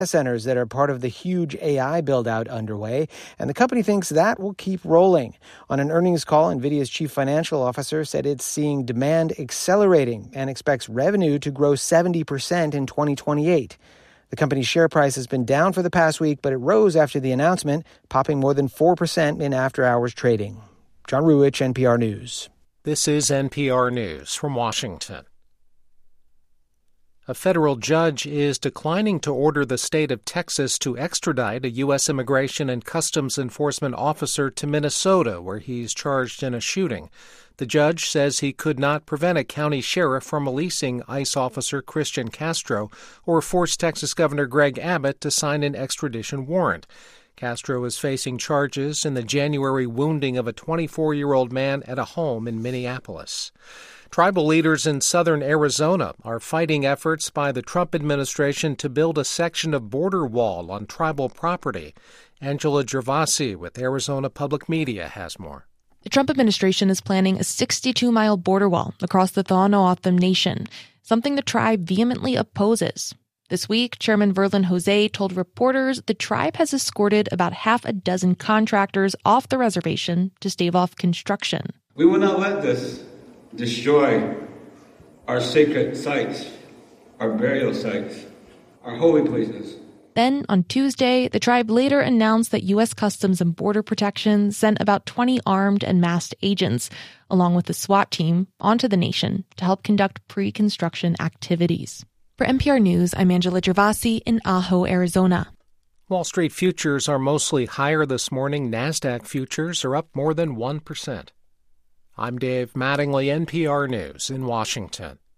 centers that are part of the huge AI build-out underway, and the company thinks that will keep rolling. On an earnings call, NVIDIA's chief financial officer said it's seeing demand accelerating and expects revenue to grow 70% in 2028. The company's share price has been down for the past week, but it rose after the announcement, popping more than 4% in after-hours trading. John Ruwitch, NPR News. This is NPR News from Washington. A federal judge is declining to order the state of Texas to extradite a U.S. Immigration and Customs Enforcement officer to Minnesota, where he's charged in a shooting. The judge says he could not prevent a county sheriff from releasing ICE officer Christian Castro or force Texas Governor Greg Abbott to sign an extradition warrant. Castro is facing charges in the January wounding of a 24-year-old man at a home in Minneapolis. Tribal leaders in southern Arizona are fighting efforts by the Trump administration to build a section of border wall on tribal property. Angela Gervasi with Arizona Public Media has more. The Trump administration is planning a 62-mile border wall across the Tohono Nation, something the tribe vehemently opposes. This week, Chairman Verlin Jose told reporters the tribe has escorted about half a dozen contractors off the reservation to stave off construction. We will not let this destroy our sacred sites, our burial sites, our holy places. Then, on Tuesday, the tribe later announced that U.S. Customs and Border Protection sent about 20 armed and masked agents, along with the SWAT team, onto the nation to help conduct pre-construction activities. For NPR News, I'm Angela Gervasi in Ajo, Arizona. Wall Street futures are mostly higher this morning. NASDAQ futures are up more than 1%. I'm Dave Mattingly, NPR News in Washington.